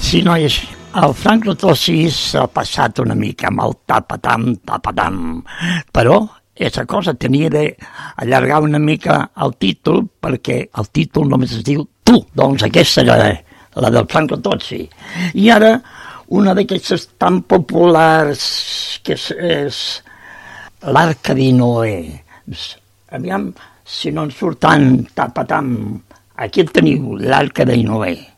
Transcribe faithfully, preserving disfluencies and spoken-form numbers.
Sí, nois, el Franco Tossi s'ha passat una mica amb el tapatam, tapatam, però aquesta cosa tenia d'allargar una mica el títol, perquè el títol només es diu Tu, doncs aquesta era la del Franco Tossi. I ara, una d'aquestes tan populars que és, és l'Arca de Noé. Aviam si no en surt tant tapatam. Aquí el teniu, l'Arca de Noé.